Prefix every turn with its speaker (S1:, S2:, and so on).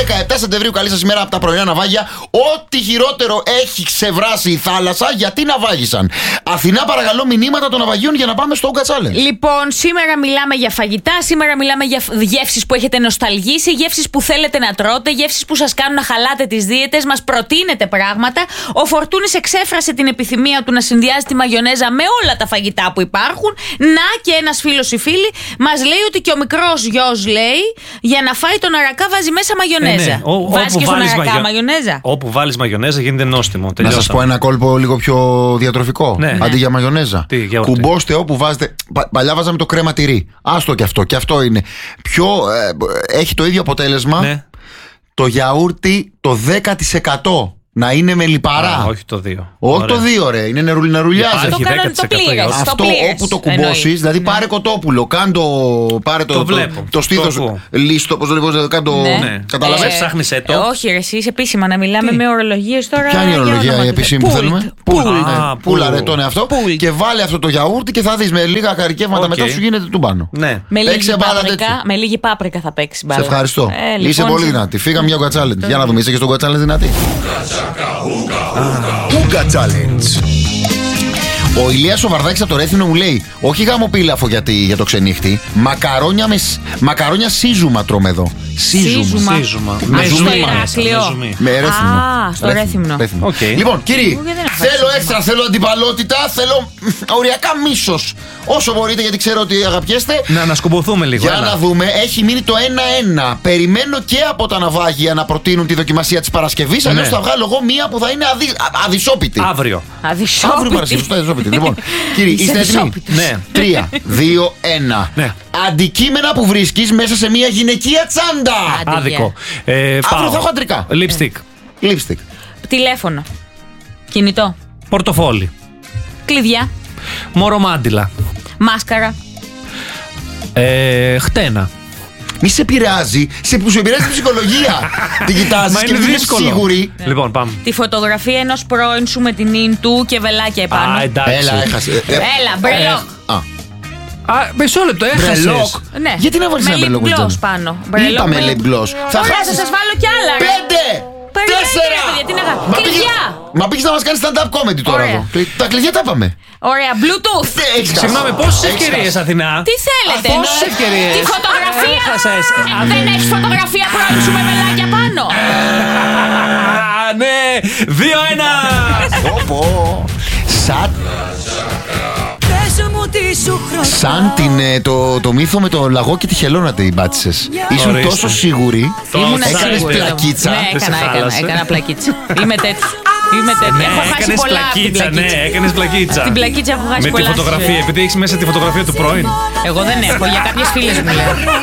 S1: 17 Σεπτεμβρίου, καλή σας ημέρα από τα πρωινά ναυάγια. Ό,τι χειρότερο έχει ξεβράσει η θάλασσα, γιατί ναυάγησαν. Αθηνά, παρακαλώ, μηνύματα των ναυαγίων για να πάμε στο Ούγκα Challenge.
S2: Λοιπόν, σήμερα μιλάμε για φαγητά, σήμερα μιλάμε για γεύσεις που έχετε νοσταλγήσει, γεύσεις που θέλετε να τρώτε, γεύσεις που σας κάνουν να χαλάτε τις δίαιτες, μας προτείνετε πράγματα. Ο Φορτούνης εξέφρασε την επιθυμία του να συνδυάζει τη μαγιονέζα με όλα τα φαγητά που υπάρχουν. Να και ένας φίλος ή φίλη μας λέει ότι και ο μικρός γιος λέει για να φάει τον αρακά βάζει μέσα μαγιονέζα. Βάζει και στον αρακά μαγιονέζα.
S3: Όπου βάλεις μαγιονέζα γίνεται νόστιμο.
S1: Να σας πω ένα κόλπο λίγο πιο διατροφικό. Αντί για μαγιονέζα. Κουμπώστε όπου βάζετε. Παλιά βάζαμε το κρέμα τυρί. Άστο και αυτό. Και αυτό είναι. Έχει το ίδιο αποτέλεσμα. Το γιαούρτι το 10%. Να είναι με λιπαρά.
S3: Όχι το 2.
S1: Όχι το 2, ρε. Είναι νερουλιάζει. Αυτό όπου το κουμπώσεις, δηλαδή πάρε κοτόπουλο, πάρε το στήθος λίστο, πώς το λέω, καταλαβαίνεις.
S3: Ψάχνεις το.
S2: Όχι, ρε, εσύ είσαι επίσημα να μιλάμε με ορολογίες τώρα.
S1: Ποια είναι η ορολογία η επίσημη που θέλουμε? Πούλα, ρε, το είναι αυτό. Και βάλε αυτό το γιαούρτι και θα δεις με λίγα καρικεύματα μετά σου γίνεται του πάνω.
S2: Με λίγη πάπρικα θα παίξει μπάλα.
S1: Σε ευχαριστώ. Είσαι πολύ δυνατή. Φύγαμε για Ούγκα Challenge. Για να δούμε, είσαι και στο Ούγκα Challenge δυνατή. Ούγκα Challenge. Ο Ηλίας ο Βαρδάκης από το Ρέθινο μου λέει: όχι γαμοπίλαφο για το ξενύχτη. Μακαρόνια σύζουμα τρώμε εδώ. Σύζουμα.
S2: Με Ηράκλειο.
S1: Με Ρέθινο.
S2: Στο Ρέθινο.
S1: Λοιπόν, κύριοι, θέλω έξτρα, θέλω αντιπαλότητα, θέλω οριακά μίσος. Όσο μπορείτε, γιατί ξέρω ότι αγαπιέστε.
S3: Να ανασκομποθούμε λίγο.
S1: Για να δούμε, έχει μείνει το 1-1. Περιμένω και από τα ναυάγια να προτείνουν τη δοκιμασία της Παρασκευής. Αλλιώς θα βγάλω εγώ μία που θα είναι αδυσόπιτη.
S3: Αύριο.
S1: Αύριο Παρασκευή. Λοιπόν, κύριοι, είστε έτοιμοι?
S3: Ναι.
S1: 3, 2, 1.
S3: Ναι.
S1: Αντικείμενα που βρίσκεις μέσα σε μια γυναικεία τσάντα.
S3: Άδικο.
S1: Αύριο θα έχω αντρικά.
S3: Lipstick.
S2: Τηλέφωνο. Κινητό.
S3: Πορτοφόλι.
S2: Κλειδιά.
S3: Μωρομάντιλα.
S2: Μάσκαρα.
S3: Χτένα.
S1: Μη σε επηρεάζει, σου επηρεάζει την ψυχολογία. Την κοιτάζεις και δεν είναι σίγουρη.
S3: Λοιπόν, πάμε.
S2: Τη φωτογραφία ενός πρώην σου με την ίν του και βελάκια επάνω.
S1: Έλα, έχασε.
S2: Έλα, μπρελόκ.
S3: Μισό λεπτό, έχασες.
S2: Ναι.
S1: Γιατί να βάλεις ένα μπρελόκ?
S2: Με lip gloss πάνω.
S1: Είπαμε lip gloss.
S2: Ωραία, θα σας βάλω κι άλλα.
S1: 5, 4. Μα πήγες να μας κάνεις stand-up comedy τώρα εδώ. Τα κλειδιά τα είπαμε.
S2: Ωραία, Bluetooth.
S3: Συγγνώμη, πόσες ευκαιρίες, Αθηνά?
S2: Τι θέλετε?
S3: Πόσες ευκαιρίες?
S2: Τη φωτογραφία. Δεν έχεις φωτογραφία πρώην σου με βελάκια πάνω?
S3: Ναι, 2-1.
S1: Σαν το μύθο με το λαγό και τη χελώνα την πάτησες. Ήσουν τόσο σίγουρη. Έκανες πλακίτσα.
S2: Έκανα πλακίτσα. Είμαι τέτοια. Έχω χάσει πολλά από την πλακίτσα.
S3: Ναι, έκανες πλακίτσα.
S2: Την πλακίτσα έχω χάσει πολλά.
S3: Με τη φωτογραφία, επειδή έχεις μέσα τη φωτογραφία του πρώην.
S2: Εγώ δεν έχω, για κάποιες φίλες μου λέω.